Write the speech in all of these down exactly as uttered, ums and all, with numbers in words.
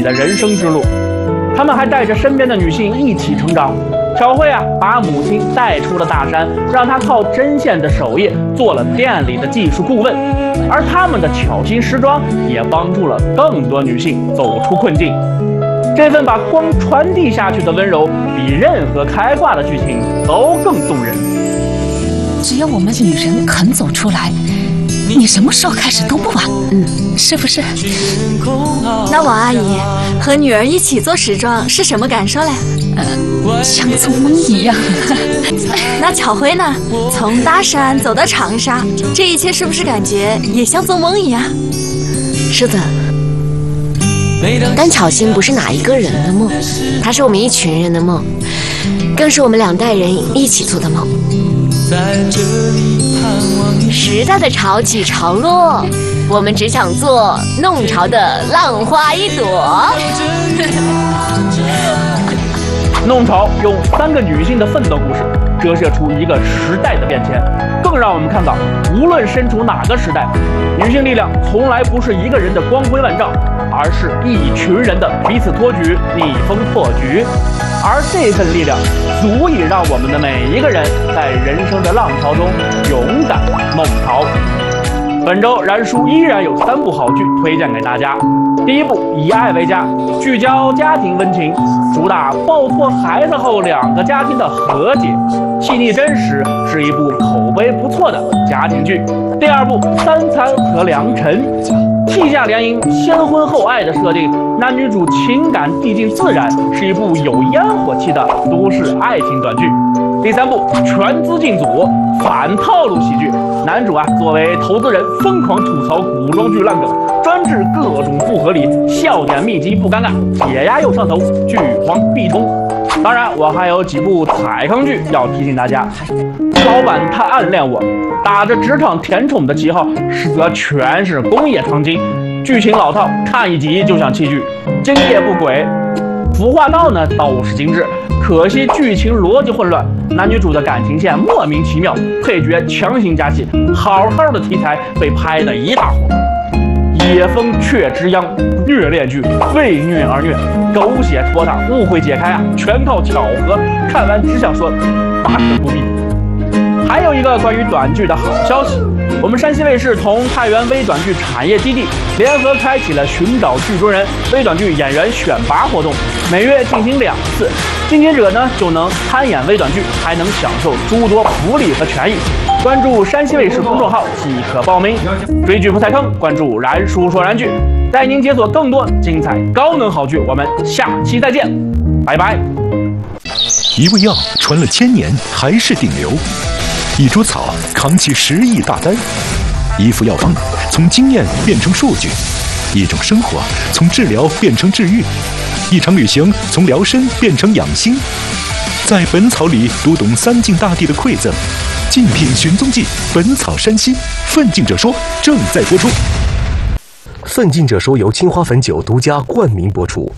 的人生之路。他们还带着身边的女性一起成长。巧慧啊，把母亲带出了大山，让她靠针线的手艺做了店里的技术顾问。而他们的巧心时装也帮助了更多女性走出困境。这份把光传递下去的温柔，比任何开挂的剧情都更动人。 只要我们女人肯走出来，你什么时候开始都不晚，嗯，是不是？ 那王阿姨和女儿一起做时装是什么感受嘞？ 呃，像做梦一样。 那巧慧呢？从大山走到长沙，这一切是不是感觉也像做梦一样？ 是的，但巧心不是哪一个人的梦，它是我们一群人的梦，更是我们两代人一起做的梦。时代的潮起潮落，我们只想做弄潮的浪花一朵。 弄潮用三个女性的奋斗故事，折射出一个时代的变迁，更让我们看到，无论身处哪个时代，女性力量从来不是一个人的光辉万丈，而是一群人的彼此托举、逆风破局。而这份力量，足以让我们的每一个人在人生的浪潮中勇敢梦潮。本周燃叔依然有三部好剧推荐给大家。第一部以爱为家，聚焦家庭温情，主打抱错孩子后两个家庭的和解，细腻真实，是一部口碑不错的家庭剧。第二部三餐和良辰，替嫁联姻，先婚后爱的设定，男女主情感递进自然，是一部有烟火气的都市爱情短剧。第三部全资进组，反套路喜剧，男主啊作为投资人疯狂吐槽古装剧烂梗，专治各种不合理，笑点密集不尴尬，解压又上头，剧荒必通。当然我还有几部踩坑剧要提醒大家。老板他暗恋我，打着职场甜宠的旗号，实则全是工业糖精，剧情老套，看一集就想弃剧，今夜不轨。服化道呢倒是精致，可惜剧情逻辑混乱，男女主的感情线莫名其妙，配角强行加戏，好好的题材被拍得一塌糊涂。野风雀之殃，虐恋剧，为虐而虐，狗血戳他，误会解开啊，全靠巧合，看完只想说大可不必。还有一个关于短剧的好消息，我们山西卫视同太原微短剧产业基地联合开启了寻找剧中人微短剧演员选拔活动，每月进行两次，竞技者呢就能参演微短剧，还能享受诸多福利和权益。关注山西卫视公众号即可报名。追剧不踩坑，关注燃叔说燃剧，带您解锁更多精彩高能好剧。我们下期再见，拜拜。 一味药传了千年还是顶流，一株草扛起十亿大单，一副药方从经验变成数据，一种生活从治疗变成治愈，一场旅行从疗身变成养心。在本草里读懂三晋大地的馈赠，竞品寻踪记，本草山西，奋进者说正在播出。 奋进者说由青花汾酒独家冠名播出。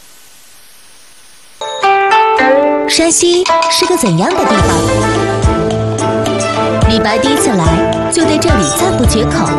山西是个怎样的地方？李白第一次来就对这里赞不绝口。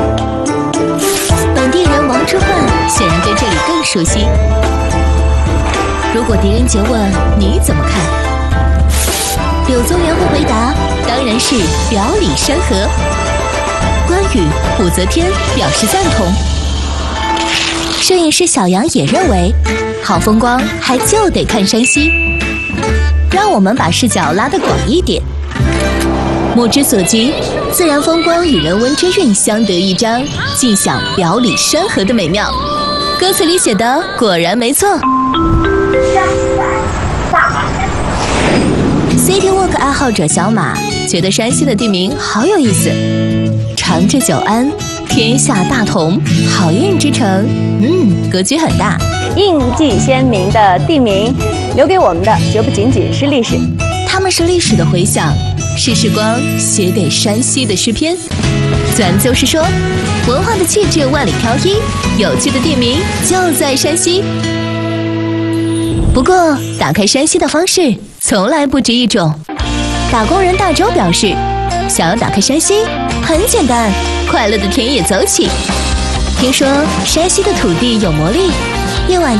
本地人王之涣显然对这里更熟悉。如果狄仁杰问你怎么看，柳宗元会回答当然是表里山河。关羽、武则天表示赞同。摄影师小杨也认为，好风光还就得看山西。让我们把视角拉得广一点。目之所及，自然风光与人文之韵相得益彰，尽享表里山河的美妙。歌词里写的果然没错。City Walk 爱好者小马觉得山西的地名好有意思，长治久安、天下大同、好运之城，嗯，格局很大。 印记鲜明的地名，留给我们的绝不仅仅是历史， 他们是历史的回响，是时光写给山西的诗篇。咱就是说，文化的气质万里挑一，有趣的地名就在山西。不过，打开山西的方式从来不止一种。打工人大周表示，想要打开山西，很简单，快乐的田野走起。听说山西的土地有魔力，夜晚